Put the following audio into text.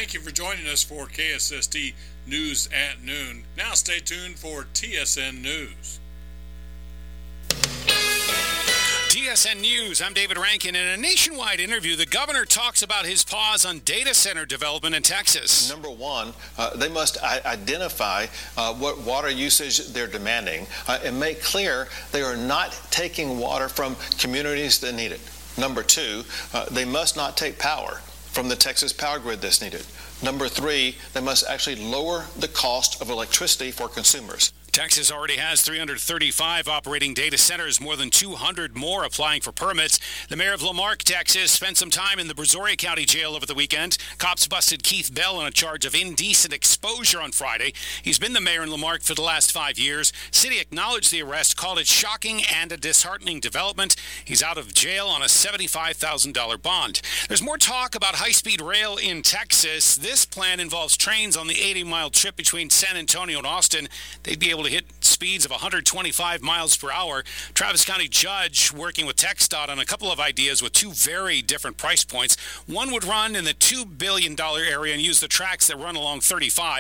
Thank you for joining us for KSST News at Noon. Now stay tuned for TSN News. TSN News, I'm David Rankin. In a nationwide interview, the governor talks about his pause on data center development in Texas. Number one, they must identify what water usage they're demanding and make clear they are not taking water from communities that need it. Number two, they must not take power from the Texas power grid that's needed. Number three, they must actually lower the cost of electricity for consumers. Texas already has 335 operating data centers, more than 200 more applying for permits. The mayor of Lamarck, Texas, spent some time in the Brazoria County Jail over the weekend. Cops busted Keith Bell on a charge of indecent exposure on Friday. He's been the mayor in Lamarck for the last 5 years. City acknowledged the arrest, called it shocking and a disheartening development. He's out of jail on a $75,000 bond. There's more talk about high-speed rail in Texas. This plan involves trains on the 80-mile trip between San Antonio and Austin. They'd be able to hit speeds of 125 miles per hour. Travis County judge working with TxDOT on a couple of ideas with two very different price points. One would run in the $2 billion area and use the tracks that run along 35.